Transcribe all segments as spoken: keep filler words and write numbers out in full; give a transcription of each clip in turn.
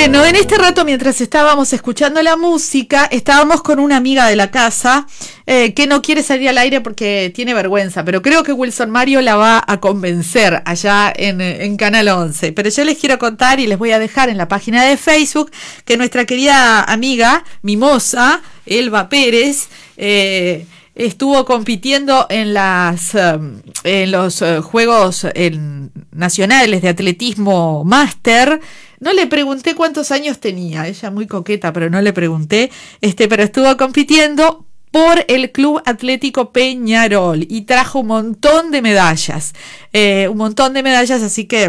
Bueno, en este rato, mientras estábamos escuchando la música, estábamos con una amiga de la casa eh, que no quiere salir al aire porque tiene vergüenza, pero creo que Wilson Mario la va a convencer allá en, en Canal once. Pero yo les quiero contar y les voy a dejar en la página de Facebook que nuestra querida amiga Mimosa, Elba Pérez, eh, estuvo compitiendo en las um, en los uh, Juegos en, nacionales de atletismo máster. No le pregunté cuántos años tenía, ella muy coqueta, pero no le pregunté, este, pero estuvo compitiendo por el Club Atlético Peñarol y trajo un montón de medallas, eh, un montón de medallas, así que,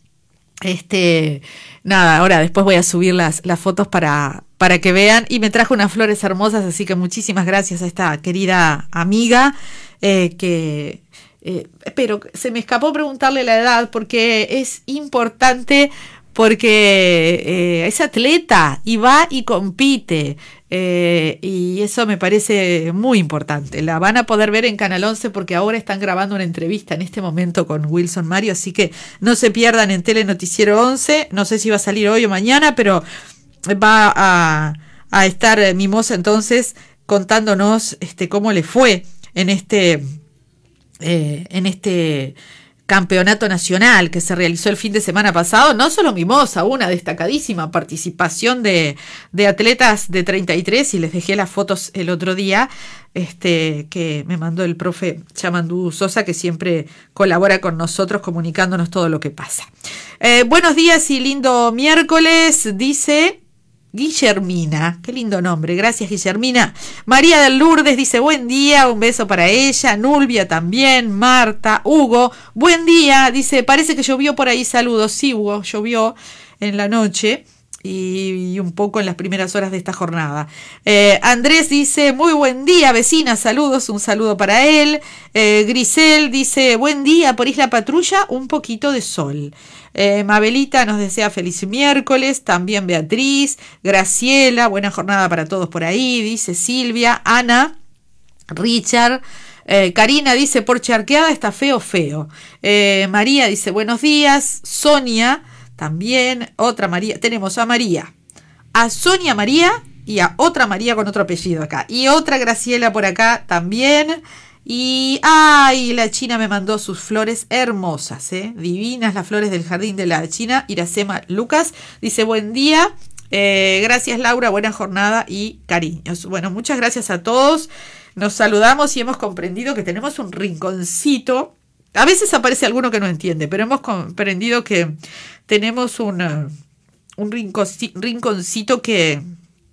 este, nada, ahora después voy a subir las, las fotos para, para que vean, y me trajo unas flores hermosas, así que muchísimas gracias a esta querida amiga, eh, que... Eh, pero se me escapó preguntarle la edad, porque es importante, porque eh, es atleta y va y compite, eh, y eso me parece muy importante. La van a poder ver en Canal once porque ahora están grabando una entrevista en este momento con Wilson Mario, así que no se pierdan en Telenoticiero once, no sé si va a salir hoy o mañana, pero va a, a estar Mimosa entonces contándonos este, cómo le fue en este... Eh, en este campeonato nacional que se realizó el fin de semana pasado. No solo Mimosa, una destacadísima participación de, de atletas de treinta y tres, y les dejé las fotos el otro día este, que me mandó el profe Chamandú Sosa, que siempre colabora con nosotros comunicándonos todo lo que pasa. Eh, buenos días y lindo miércoles, dice Guillermina, qué lindo nombre, gracias Guillermina. María del Lourdes dice buen día, un beso para ella. Nulvia también, Marta, Hugo, buen día, dice parece que llovió por ahí, saludos. Sí, Hugo, llovió en la noche y, y un poco en las primeras horas de esta jornada. eh, Andrés dice muy buen día vecina, saludos, un saludo para él. eh, Grisel dice buen día por Isla Patrulla, un poquito de sol. Eh, Mabelita nos desea feliz miércoles, también Beatriz, Graciela, buena jornada para todos por ahí, dice Silvia, Ana, Richard, eh, Karina dice por charqueada está feo, feo. Eh, María dice buenos días, Sonia también, otra María, tenemos a María, a Sonia María y a otra María con otro apellido acá, y otra Graciela por acá también. Y ay, la China me mandó sus flores hermosas, ¿eh? Divinas las flores del jardín de la China. Iracema Lucas dice buen día, eh, gracias Laura, buena jornada y cariños. Bueno, muchas gracias a todos, nos saludamos y hemos comprendido que tenemos un rinconcito. A veces aparece alguno que no entiende, pero hemos comprendido que tenemos un, un rinconcito, rinconcito que,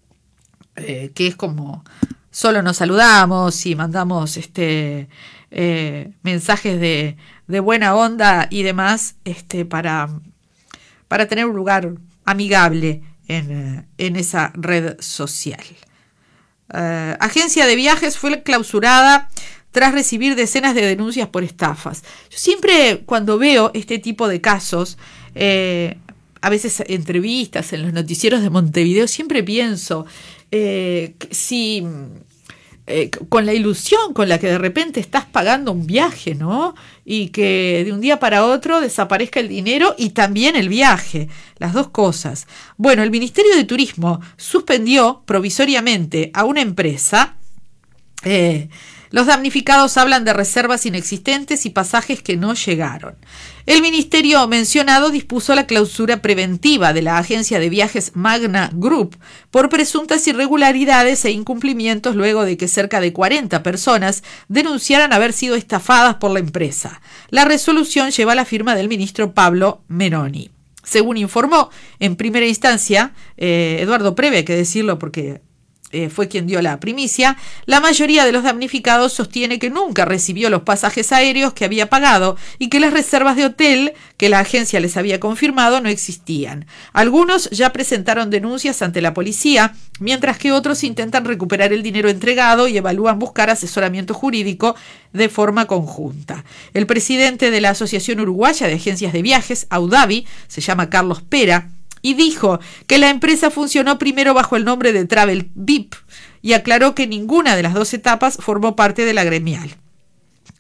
eh, que es como... Solo nos saludamos y mandamos este eh, mensajes de, de buena onda y demás, este, para, para tener un lugar amigable en, en esa red social. Uh, agencia de viajes fue clausurada tras recibir decenas de denuncias por estafas. Yo siempre cuando veo este tipo de casos, eh, a veces entrevistas en los noticieros de Montevideo, siempre pienso... Eh, si eh, con la ilusión con la que de repente estás pagando un viaje, ¿no? Y que de un día para otro desaparezca el dinero y también el viaje, las dos cosas. Bueno, el Ministerio de Turismo suspendió provisoriamente a una empresa. Eh, los damnificados hablan de reservas inexistentes y pasajes que no llegaron. El ministerio mencionado dispuso la clausura preventiva de la agencia de viajes Magna Group por presuntas irregularidades e incumplimientos luego de que cerca de cuarenta personas denunciaran haber sido estafadas por la empresa. La resolución lleva la firma del ministro Pablo Menoni. Según informó en primera instancia eh, Eduardo Preve, hay que decirlo porque... Eh, fue quien dio la primicia, la mayoría de los damnificados sostiene que nunca recibió los pasajes aéreos que había pagado y que las reservas de hotel que la agencia les había confirmado no existían. Algunos ya presentaron denuncias ante la policía, mientras que otros intentan recuperar el dinero entregado y evalúan buscar asesoramiento jurídico de forma conjunta. El presidente de la Asociación Uruguaya de Agencias de Viajes, Audavi, se llama Carlos Pera, y dijo que la empresa funcionó primero bajo el nombre de Travel V I P y aclaró que ninguna de las dos etapas formó parte de la gremial.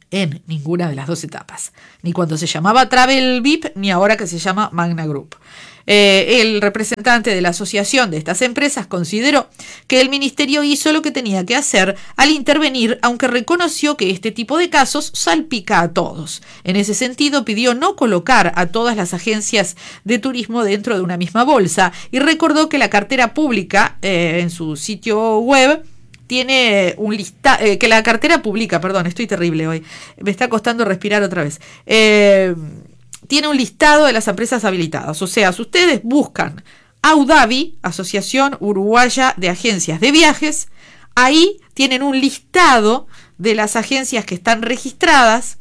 en ninguna de las dos etapas, ni cuando se llamaba Travel V I P, ni ahora que se llama Magna Group. Eh, el representante de la asociación de estas empresas consideró que el ministerio hizo lo que tenía que hacer al intervenir, aunque reconoció que este tipo de casos salpica a todos. En ese sentido, pidió no colocar a todas las agencias de turismo dentro de una misma bolsa y recordó que la cartera pública eh, en su sitio web tiene un lista eh, que la cartera pública, perdón, estoy terrible hoy, me está costando respirar otra vez. Eh, tiene un listado de las empresas habilitadas. O sea, si ustedes buscan AUDAVI, Asociación Uruguaya de Agencias de Viajes, ahí tienen un listado de las agencias que están registradas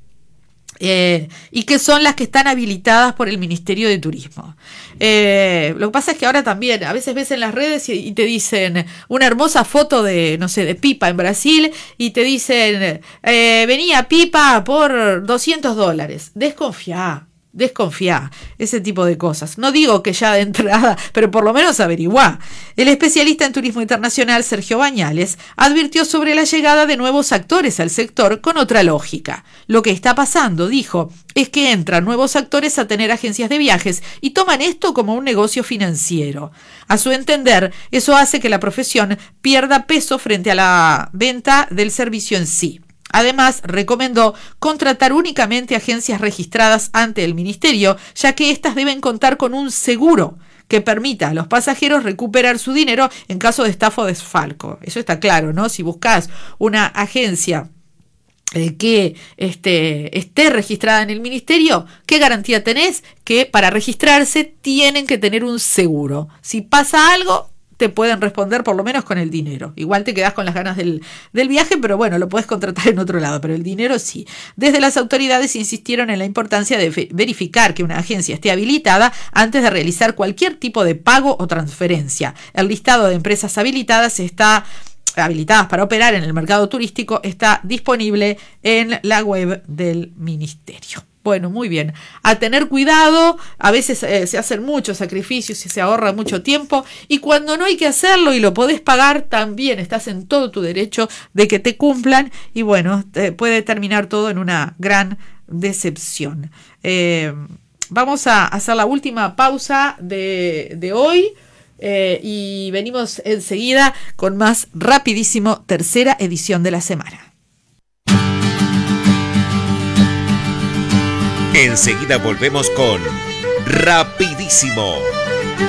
eh, y que son las que están habilitadas por el Ministerio de Turismo. Eh, lo que pasa es que ahora también, a veces ves en las redes y, y te dicen una hermosa foto de, no sé, de Pipa en Brasil y te dicen, eh, venía Pipa por doscientos dólares. Desconfiá, desconfiá, ese tipo de cosas. No digo que ya de entrada, pero por lo menos averiguá. El especialista en turismo internacional, Sergio Bañales, advirtió sobre la llegada de nuevos actores al sector con otra lógica. Lo que está pasando, dijo, es que entran nuevos actores a tener agencias de viajes y toman esto como un negocio financiero. A su entender, eso hace que la profesión pierda peso frente a la venta del servicio en sí. Además, recomendó contratar únicamente agencias registradas ante el ministerio, ya que éstas deben contar con un seguro que permita a los pasajeros recuperar su dinero en caso de estafa o desfalco. Eso está claro, ¿no? Si buscas una agencia eh, que este, esté registrada en el ministerio, ¿qué garantía tenés? Que para registrarse tienen que tener un seguro. Si pasa algo, te pueden responder por lo menos con el dinero. Igual te quedás con las ganas del, del viaje, pero bueno, lo puedes contratar en otro lado, pero el dinero sí. Desde las autoridades insistieron en la importancia de fe- verificar que una agencia esté habilitada antes de realizar cualquier tipo de pago o transferencia. El listado de empresas habilitadas está habilitadas para operar en el mercado turístico está disponible en la web del ministerio. Bueno, muy bien. A tener cuidado, a veces eh, se hacen muchos sacrificios y se ahorra mucho tiempo, y cuando no hay que hacerlo y lo podés pagar, también estás en todo tu derecho de que te cumplan, y bueno, te puede terminar todo en una gran decepción. Eh, vamos a hacer la última pausa de, de hoy. Eh, y venimos enseguida con más Rapidísimo, tercera edición de la semana. Enseguida volvemos con Rapidísimo.